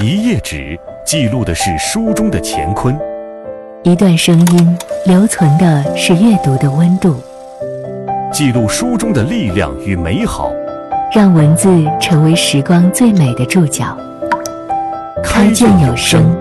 一页纸记录的是书中的乾坤， 一段声音留存的是阅读的温度， 记录书中的力量与美好， 让文字成为时光最美的注脚。开卷有声。